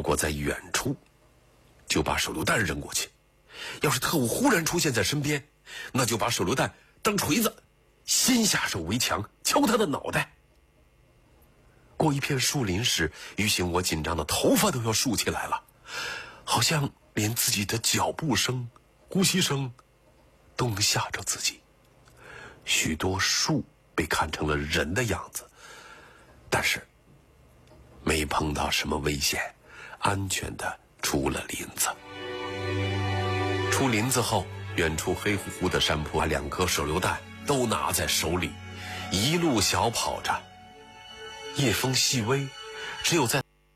如果在远处，就把手榴弹扔过去；要是特务忽然出现在身边，那就把手榴弹当锤子，先下手为强，敲他的脑袋。过一片树林时，于心我紧张的头发都要竖起来了，好像连自己的脚步声、呼吸声都能吓着自己。许多树被看成了人的样子，但是没碰到什么危险，安全的出了林子。出林子后，远处黑乎乎的山坡，把2颗手榴弹都拿在手里，一路小跑着。夜风细微，只有在